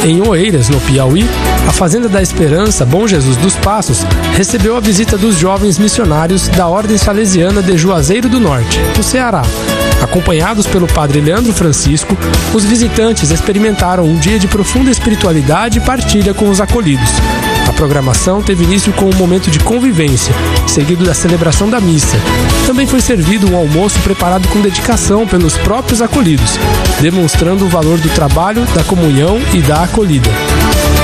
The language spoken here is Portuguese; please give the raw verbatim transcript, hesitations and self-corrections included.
Em Oeiras, no Piauí, a Fazenda da Esperança, Bom Jesus dos Passos, recebeu a visita dos jovens missionários da Ordem Salesiana de Juazeiro do Norte, no Ceará. Acompanhados pelo padre Leandro Francisco, os visitantes experimentaram um dia de profunda espiritualidade e partilha com os acolhidos. A programação teve início com um momento de convivência, seguido da celebração da missa. Também foi servido um almoço preparado com dedicação pelos próprios acolhidos, demonstrando o valor do trabalho, da comunhão e da acolhida.